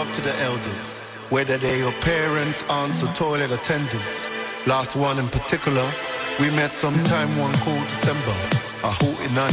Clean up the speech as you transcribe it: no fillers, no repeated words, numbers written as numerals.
love to the elders, whether they're your parents, aunts or toilet attendants. Last one in particular, we met sometime one cold December. I hope in